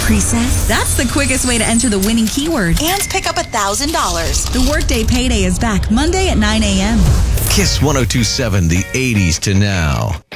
preset? That's the quickest way to enter the winning keyword And pick up $1,000. The Workday Payday is back Monday at 9 a.m. Kiss 102.7, the 80s to now.